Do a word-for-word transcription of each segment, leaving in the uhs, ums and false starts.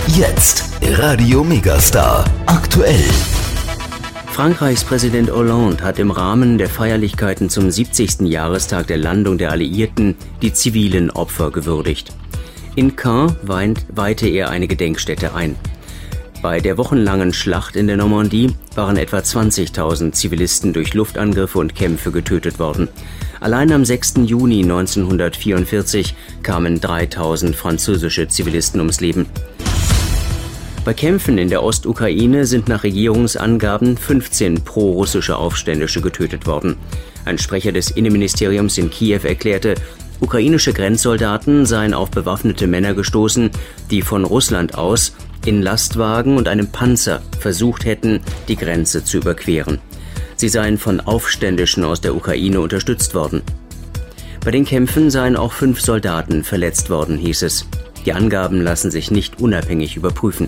Jetzt Radio Megastar aktuell. Frankreichs Präsident Hollande hat im Rahmen der Feierlichkeiten zum siebzigsten Jahrestag der Landung der Alliierten die zivilen Opfer gewürdigt. In Caen weihte er eine Gedenkstätte ein. Bei der wochenlangen Schlacht in der Normandie waren etwa zwanzigtausend Zivilisten durch Luftangriffe und Kämpfe getötet worden. Allein am sechsten Juni neunzehnhundertvierundvierzig kamen dreitausend französische Zivilisten ums Leben. Bei Kämpfen in der Ostukraine sind nach Regierungsangaben fünfzehn pro-russische Aufständische getötet worden. Ein Sprecher des Innenministeriums in Kiew erklärte, ukrainische Grenzsoldaten seien auf bewaffnete Männer gestoßen, die von Russland aus in Lastwagen und einem Panzer versucht hätten, die Grenze zu überqueren. Sie seien von Aufständischen aus der Ukraine unterstützt worden. Bei den Kämpfen seien auch fünf Soldaten verletzt worden, hieß es. Die Angaben lassen sich nicht unabhängig überprüfen.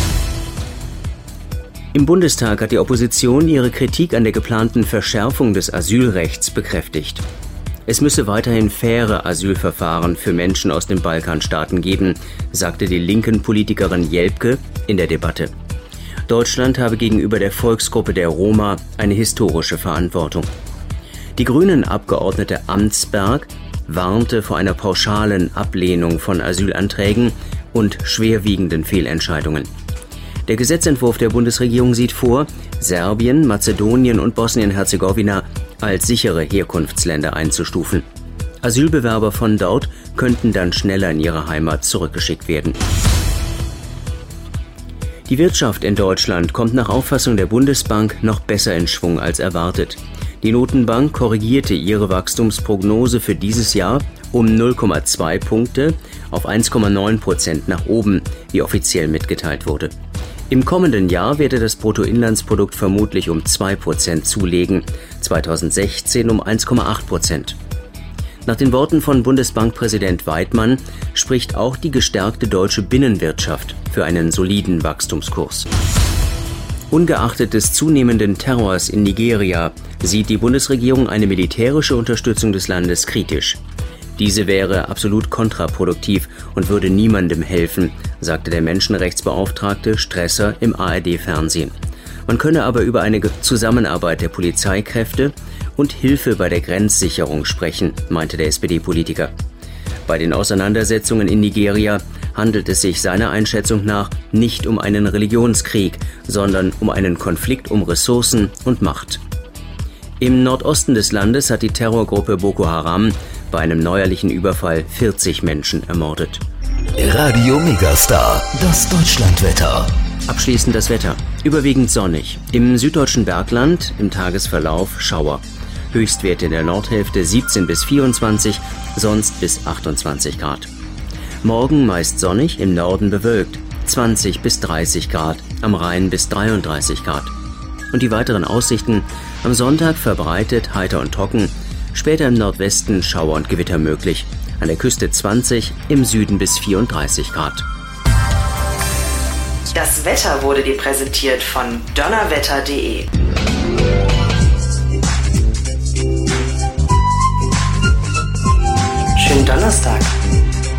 Im Bundestag hat die Opposition ihre Kritik an der geplanten Verschärfung des Asylrechts bekräftigt. Es müsse weiterhin faire Asylverfahren für Menschen aus den Balkanstaaten geben, sagte die linken Politikerin Jelpke in der Debatte. Deutschland habe gegenüber der Volksgruppe der Roma eine historische Verantwortung. Die Grünen-Abgeordnete Amtsberg warnte vor einer pauschalen Ablehnung von Asylanträgen und schwerwiegenden Fehlentscheidungen. Der Gesetzentwurf der Bundesregierung sieht vor, Serbien, Mazedonien und Bosnien-Herzegowina als sichere Herkunftsländer einzustufen. Asylbewerber von dort könnten dann schneller in ihre Heimat zurückgeschickt werden. Die Wirtschaft in Deutschland kommt nach Auffassung der Bundesbank noch besser in Schwung als erwartet. Die Notenbank korrigierte ihre Wachstumsprognose für dieses Jahr um null Komma zwei Punkte auf eins Komma neun Prozent nach oben, wie offiziell mitgeteilt wurde. Im kommenden Jahr werde das Bruttoinlandsprodukt vermutlich um zwei Prozent zulegen, zweitausendsechzehn um eins Komma acht Prozent. Nach den Worten von Bundesbankpräsident Weidmann spricht auch die gestärkte deutsche Binnenwirtschaft für einen soliden Wachstumskurs. Ungeachtet des zunehmenden Terrors in Nigeria sieht die Bundesregierung eine militärische Unterstützung des Landes kritisch. Diese wäre absolut kontraproduktiv und würde niemandem helfen, sagte der Menschenrechtsbeauftragte Stresser im A R D-Fernsehen. Man könne aber über eine Zusammenarbeit der Polizeikräfte und Hilfe bei der Grenzsicherung sprechen, meinte der S P D-Politiker. Bei den Auseinandersetzungen in Nigeria handelt es sich seiner Einschätzung nach nicht um einen Religionskrieg, sondern um einen Konflikt um Ressourcen und Macht. Im Nordosten des Landes hat die Terrorgruppe Boko Haram bei einem neuerlichen Überfall vierzig Menschen ermordet. Radio Megastar, das Deutschlandwetter. Abschließend das Wetter. Überwiegend sonnig. Im süddeutschen Bergland im Tagesverlauf Schauer. Höchstwerte in der Nordhälfte siebzehn bis vierundzwanzig, sonst bis achtundzwanzig Grad. Morgen meist sonnig, im Norden bewölkt, zwanzig bis dreißig Grad, am Rhein bis dreiunddreißig Grad. Und die weiteren Aussichten: am Sonntag verbreitet, heiter und trocken, später im Nordwesten Schauer und Gewitter möglich, an der Küste zwanzig, im Süden bis vierunddreißig Grad. Das Wetter wurde dir präsentiert von donnerwetter punkt de. Schönen Donnerstag.